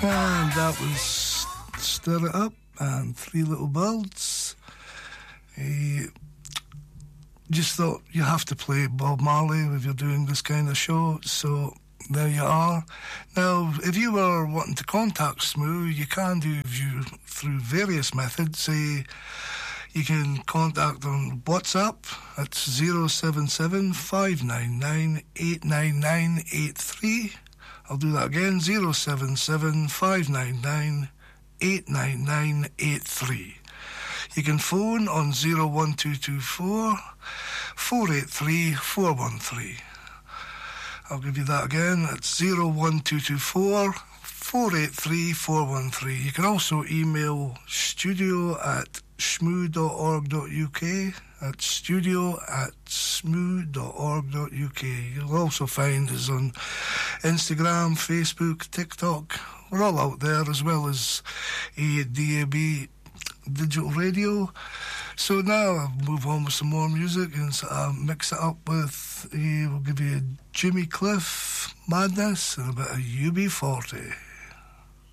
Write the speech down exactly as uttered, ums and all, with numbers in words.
And that was Stir It Up and Three Little Birds. Uh, just thought you have to play Bob Marley if you're doing this kind of show, so there you are. Now, if you were wanting to contact Smooth, you can do you through various methods. Uh, you can contact on WhatsApp at zero seven seven, five nine nine, eight nine nine eight three. I'll do that again, zero seven seven, five nine nine, eight nine nine eight three. You can phone on zero one two two four, four eight three, four one three. I'll give you that again, it's zero one two two four, four eight three, four one three. You can also email studio at shmoo dot org dot U K. That's studio at shmoo dot org dot U K. You'll also find us on Instagram, Facebook, TikTok. We're all out there, as well as a D A B digital radio. So now I'll move on with some more music and uh, mix it up with, uh, we'll give you Jimmy Cliff, Madness, and a bit of U B forty.